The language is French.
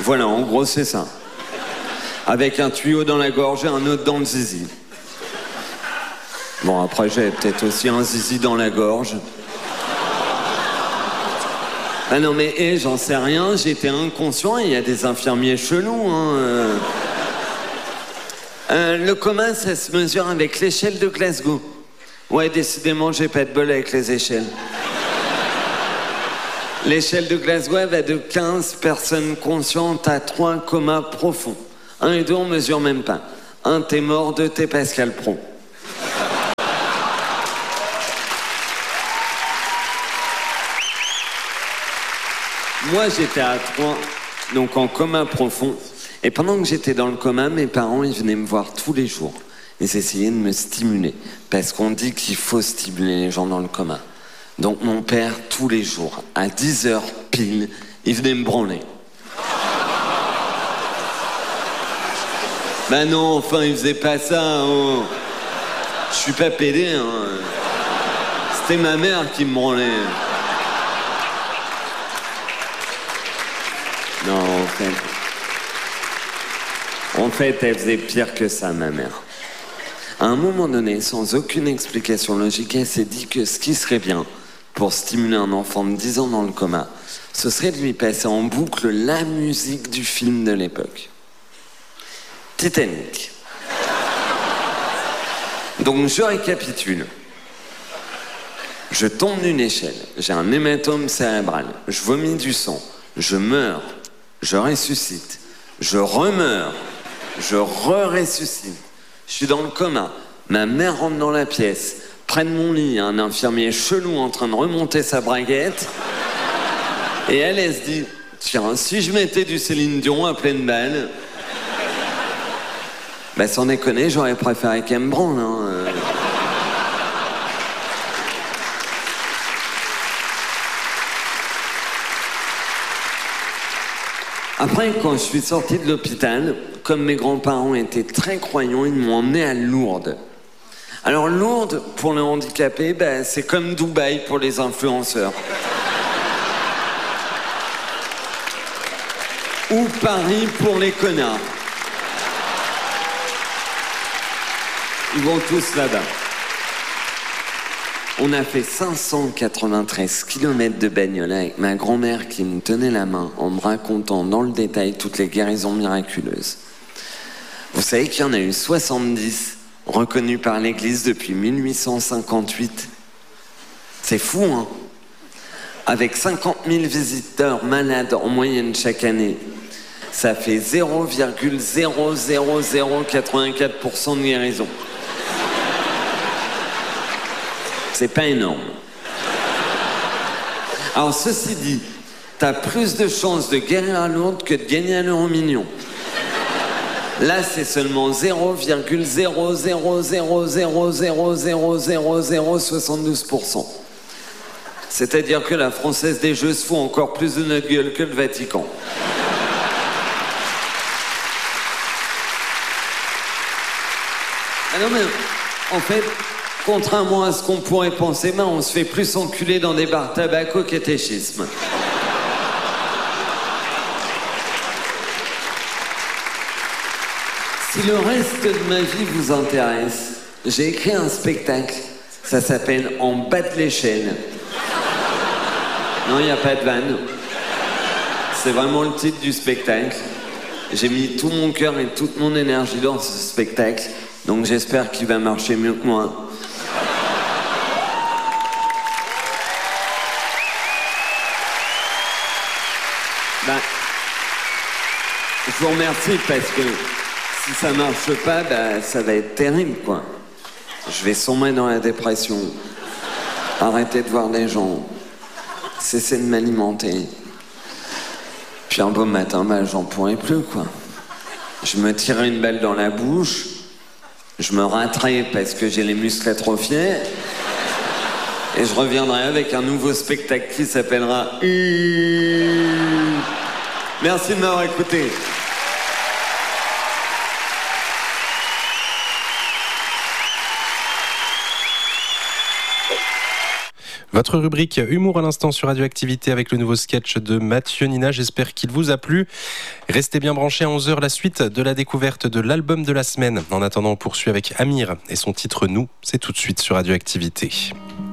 Voilà, en gros, c'est ça. Avec un tuyau dans la gorge et un autre dans le zizi. Bon, après, j'avais peut-être aussi un zizi dans la gorge. Ah non, mais j'en sais rien, j'étais inconscient et il y a des infirmiers chelous, hein. Le coma, ça se mesure avec l'échelle de Glasgow. Ouais, décidément, j'ai pas de bol avec les échelles. L'échelle de Glasgow va de 15 personnes conscientes à 3 comas profonds. 1 et 2, on mesure même pas. 1, t'es mort, 2, t'es Pascal Pro. Moi, j'étais à 3, donc en coma profond. Et pendant que j'étais dans le coma, mes parents, ils venaient me voir tous les jours. Ils essayaient de me stimuler. Parce qu'on dit qu'il faut stimuler les gens dans le coma. Donc mon père, tous les jours, à 10h pile, il venait me branler. Ben non, enfin, il faisait pas ça, hein. Je suis pas pédé, hein. C'était ma mère qui me branlait. Non, en fait, elle faisait pire que ça, ma mère. À un moment donné, sans aucune explication logique, elle s'est dit que ce qui serait bien pour stimuler un enfant de 10 ans dans le coma, ce serait de lui passer en boucle la musique du film de l'époque. Titanic. Donc je récapitule. Je tombe d'une échelle, j'ai un hématome cérébral, je vomis du sang, je meurs, je ressuscite, je remeurs, je re-ressuscite. Je suis dans le coma, ma mère rentre dans la pièce, près de mon lit, il y a un infirmier chelou en train de remonter sa braguette, et elle se dit, tiens, si je mettais du Céline Dion à pleine balle, bah sans déconner, j'aurais préféré qu'elle me branle, hein. Après, quand je suis sorti de l'hôpital, comme mes grands-parents étaient très croyants, ils m'ont emmené à Lourdes. Alors Lourdes, pour les handicapés, bah, c'est comme Dubaï pour les influenceurs. Ou Paris pour les connards. Ils vont tous là-bas. On a fait 593 km de bagnole avec ma grand-mère qui me tenait la main en me racontant dans le détail toutes les guérisons miraculeuses. Vous savez qu'il y en a eu 70 reconnus par l'Église depuis 1858. C'est fou, hein? Avec 50 000 visiteurs malades en moyenne chaque année, ça fait 0,00084% de guérison. C'est pas énorme. Alors ceci dit, t'as plus de chances de guérir à Lourdes que de gagner à l'euro-million. Là, c'est seulement 0,000000072%. C'est-à-dire que la Française des Jeux se fout encore plus de notre gueule que le Vatican. Ah non mais, en fait, contrairement à ce qu'on pourrait penser, ben, on se fait plus enculer dans des bars tabac qu'au catéchisme. Si le reste de ma vie vous intéresse, j'ai écrit un spectacle. Ça s'appelle « En bas de l'échelle ». Non, il n'y a pas de vanne. C'est vraiment le titre du spectacle. J'ai mis tout mon cœur et toute mon énergie dans ce spectacle. Donc j'espère qu'il va marcher mieux que moi. Ben, je vous remercie parce que si ça marche pas, ben, ça va être terrible, quoi. Je vais sombrer dans la dépression. Arrêter de voir des gens. Cesser de m'alimenter. Puis un beau matin, ben, j'en pourrai plus, quoi. Je me tire une balle dans la bouche. Je me raterai parce que j'ai les muscles atrophiés. Et je reviendrai avec un nouveau spectacle qui s'appellera... Merci de m'avoir écouté. Votre rubrique Humour à l'instant sur Radioactivité avec le nouveau sketch de Mathieu Nina. J'espère qu'il vous a plu. Restez bien branchés à 11h, la suite de la découverte de l'album de la semaine. En attendant, on poursuit avec Amir et son titre Nous. C'est tout de suite sur Radioactivité.